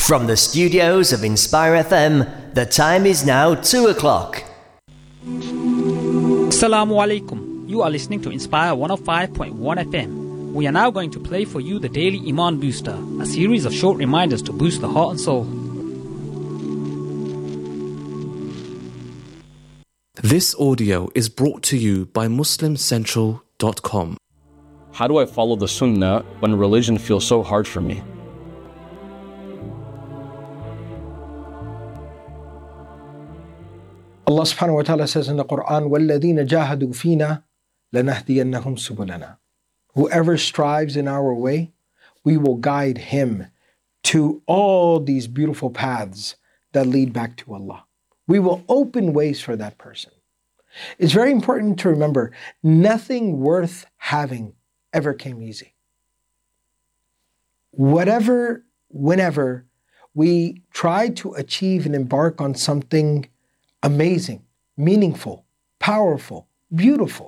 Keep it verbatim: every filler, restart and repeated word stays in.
From the studios of Inspire F M, the time is now two o'clock. Assalamu alaikum. You are listening to Inspire one oh five point one F M. We are now going to play for you the Daily Iman Booster, a series of short reminders to boost the heart and soul. This audio is brought to you by Muslim Central dot com. How do I follow the Sunnah when religion feels so hard for me? Allah subhanahu wa ta'ala says in the Quran, وَالَّذِينَ جَاهَدُوا فِينَا لَنَهْدِيَنَّهُمْ سُبُلَنَا. Whoever strives in our way, we will guide him to all these beautiful paths that lead back to Allah. We will open ways for that person. It's very important to remember, nothing worth having ever came easy. Whatever, whenever we try to achieve and embark on something amazing, meaningful, powerful, beautiful,